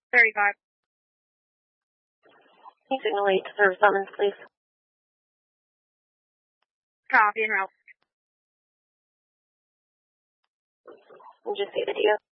35. Can you signal 8 to service summons, please? Copy and route. We'll just see video.